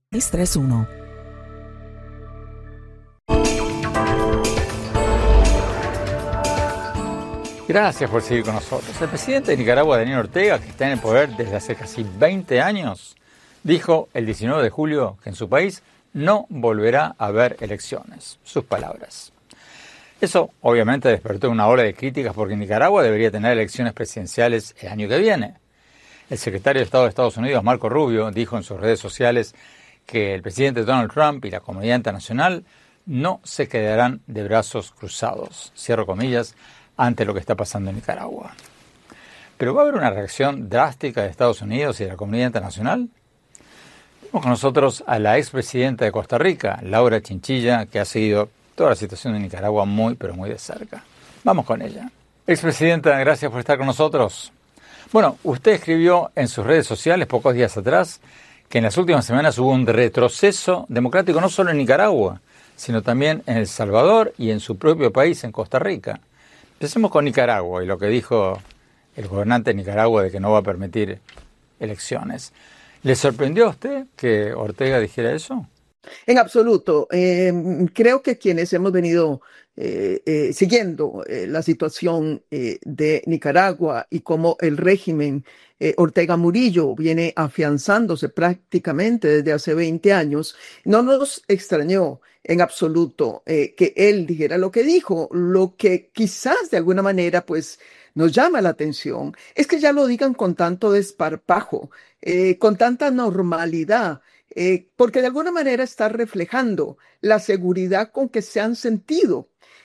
631. Gracias por seguir con nosotros. El presidente de Nicaragua, Daniel Ortega, que está en el poder desde hace casi 20 años, dijo el 19 de julio que en su país no volverá a haber elecciones. Sus palabras. Eso obviamente despertó una ola de críticas porque Nicaragua debería tener elecciones presidenciales el año que viene. El secretario de Estado de Estados Unidos, Marco Rubio, dijo en sus redes sociales que el presidente Donald Trump y la comunidad internacional no se quedarán de brazos cruzados, cierro comillas, ante lo que está pasando en Nicaragua. ¿Pero va a haber una reacción drástica de Estados Unidos y de la comunidad internacional? Tenemos con nosotros a la expresidenta de Costa Rica, Laura Chinchilla, que ha seguido toda la situación de Nicaragua muy, pero muy de cerca. Vamos con ella. Expresidenta, gracias por estar con nosotros. Bueno, usted escribió en sus redes sociales pocos días atrás que en las últimas semanas hubo un retroceso democrático no solo en Nicaragua, sino también en El Salvador y en su propio país, en Costa Rica. Empecemos con Nicaragua y lo que dijo el gobernante de Nicaragua de que no va a permitir elecciones. ¿Le sorprendió a usted que Ortega dijera eso? En absoluto. Creo que quienes hemos venido siguiendo la situación de Nicaragua y cómo el régimen Ortega Murillo viene afianzándose prácticamente desde hace 20 años, no nos extrañó en absoluto que él dijera lo que dijo. Lo que quizás de alguna manera pues nos llama la atención es que ya lo digan con tanto desparpajo, con tanta normalidad. Porque de alguna manera está reflejando la seguridad con que se han sentido,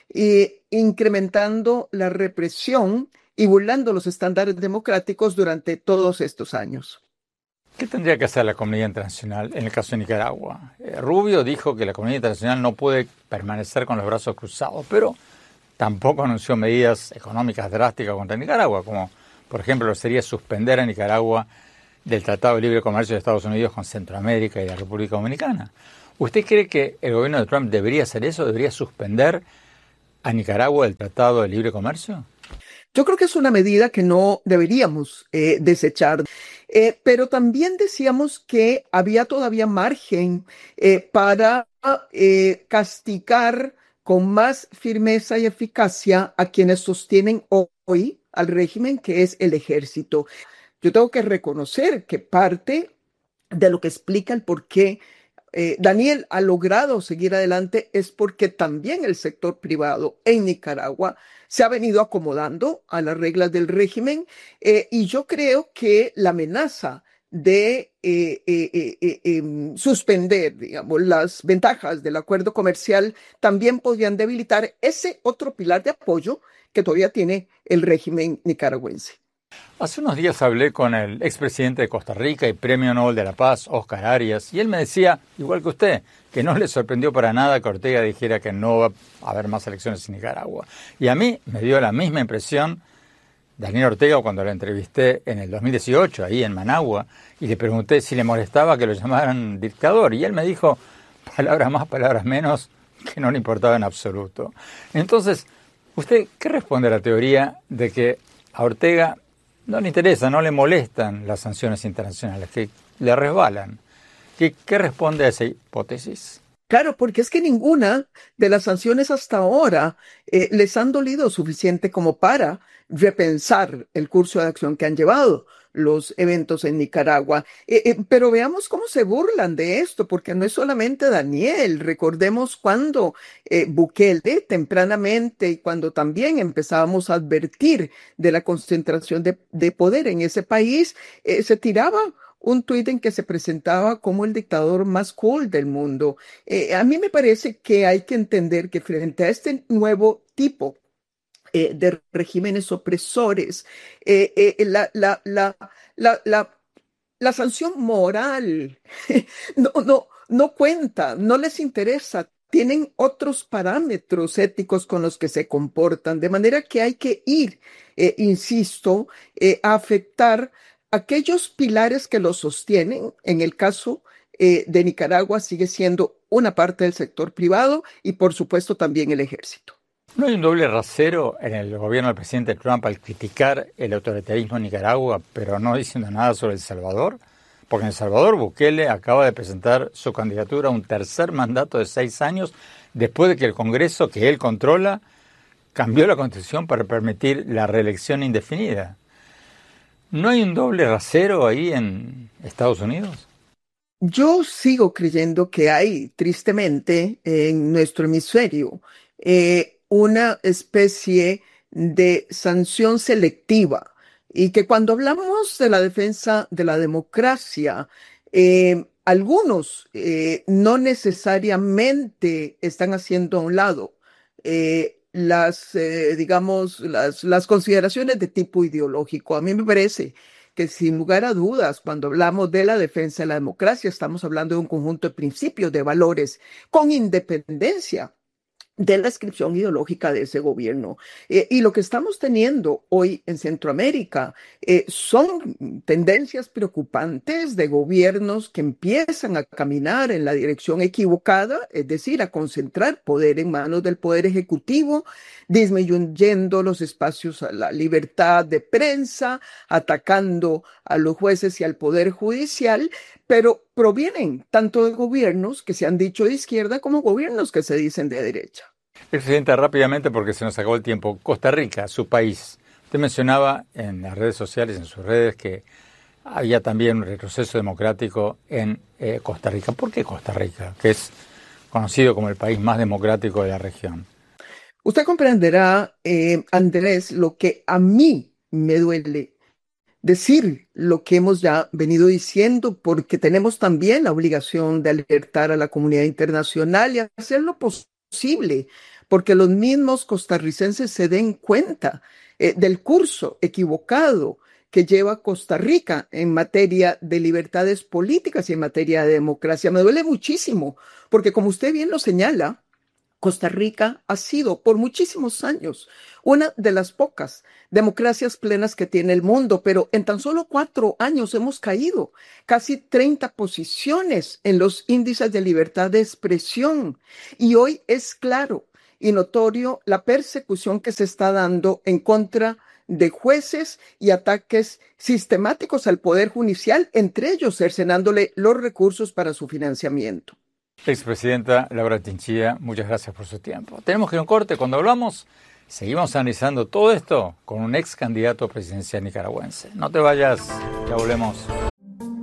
incrementando la represión y burlando los estándares democráticos durante todos estos años. ¿Qué tendría que hacer la comunidad internacional en el caso de Nicaragua? Rubio dijo que la comunidad internacional no puede permanecer con los brazos cruzados, pero tampoco anunció medidas económicas drásticas contra Nicaragua, como por ejemplo sería suspender a Nicaragua del Tratado de Libre Comercio de Estados Unidos con Centroamérica y la República Dominicana. ¿Usted cree que el gobierno de Trump debería hacer eso? ¿Debería suspender a Nicaragua del Tratado de Libre Comercio? Yo creo que es una medida que no deberíamos desechar, pero también decíamos que había todavía margen para castigar con más firmeza y eficacia a quienes sostienen hoy al régimen, que es el ejército. Yo tengo que reconocer que parte de lo que explica el por qué Daniel ha logrado seguir adelante es porque también el sector privado en Nicaragua se ha venido acomodando a las reglas del régimen y yo creo que la amenaza de suspender, digamos, las ventajas del acuerdo comercial también podrían debilitar ese otro pilar de apoyo que todavía tiene el régimen nicaragüense. Hace unos días hablé con el expresidente de Costa Rica y Premio Nobel de la Paz, Oscar Arias, y él me decía, igual que usted, que no le sorprendió para nada que Ortega dijera que no va a haber más elecciones en Nicaragua. Y a mí me dio la misma impresión Daniel Ortega cuando lo entrevisté en el 2018, ahí en Managua, y le pregunté si le molestaba que lo llamaran dictador, y él me dijo, palabras más, palabras menos, que no le importaba en absoluto. Entonces, ¿usted qué responde a la teoría de que a Ortega no le interesa, no le molestan las sanciones internacionales, que le resbalan? ¿Qué responde a esa hipótesis? Claro, porque es que ninguna de las sanciones hasta ahora les han dolido suficiente como para repensar el curso de acción que han llevado los eventos en Nicaragua. Pero veamos cómo se burlan de esto, porque no es solamente Daniel. Recordemos cuando Bukele tempranamente y cuando también empezábamos a advertir de la concentración de poder en ese país, se tiraba un tuit en que se presentaba como el dictador más cool del mundo. A mí me parece que hay que entender que frente a este nuevo tipo de regímenes opresores, la sanción moral no cuenta, no les interesa. Tienen otros parámetros éticos con los que se comportan, de manera que hay que ir, insisto, a afectar aquellos pilares que los sostienen. En el caso de Nicaragua sigue siendo una parte del sector privado y por supuesto también el ejército. ¿No hay un doble rasero en el gobierno del presidente Trump al criticar el autoritarismo en Nicaragua, pero no diciendo nada sobre El Salvador? Porque en El Salvador Bukele acaba de presentar su candidatura a un tercer mandato de 6 años después de que el Congreso, que él controla, cambió la Constitución para permitir la reelección indefinida. ¿No hay un doble rasero ahí en Estados Unidos? Yo sigo creyendo que hay, tristemente, en nuestro hemisferio, una especie de sanción selectiva y que cuando hablamos de la defensa de la democracia, algunos no necesariamente están haciendo a un lado digamos, las consideraciones de tipo ideológico. A mí me parece que sin lugar a dudas, cuando hablamos de la defensa de la democracia, estamos hablando de un conjunto de principios, de valores, con independencia de la descripción ideológica de ese gobierno. Y lo que estamos teniendo hoy en Centroamérica son tendencias preocupantes de gobiernos que empiezan a caminar en la dirección equivocada, es decir, a concentrar poder en manos del poder ejecutivo, disminuyendo los espacios a la libertad de prensa, atacando a los jueces y al poder judicial, pero provienen tanto de gobiernos que se han dicho de izquierda como gobiernos que se dicen de derecha. Presidenta, rápidamente porque se nos acabó el tiempo. Costa Rica, su país. Usted mencionaba en las redes sociales, en sus redes, que había también un retroceso democrático en Costa Rica. ¿Por qué Costa Rica, que es conocido como el país más democrático de la región? Usted comprenderá, Andrés, lo que a mí me duele decir lo que hemos ya venido diciendo, porque tenemos también la obligación de alertar a la comunidad internacional y hacer lo posible, porque los mismos costarricenses se den cuenta del curso equivocado que lleva Costa Rica en materia de libertades políticas y en materia de democracia. Me duele muchísimo, porque como usted bien lo señala, Costa Rica ha sido por muchísimos años una de las pocas democracias plenas que tiene el mundo, pero en tan solo 4 años hemos caído casi 30 posiciones en los índices de libertad de expresión. Y hoy es claro y notorio la persecución que se está dando en contra de jueces y ataques sistemáticos al poder judicial, entre ellos cercenándole los recursos para su financiamiento. Expresidenta Laura Chinchilla, muchas gracias por su tiempo. Tenemos que ir a un corte. Cuando hablamos, seguimos analizando todo esto con un ex candidato presidencial nicaragüense. No te vayas, ya volvemos.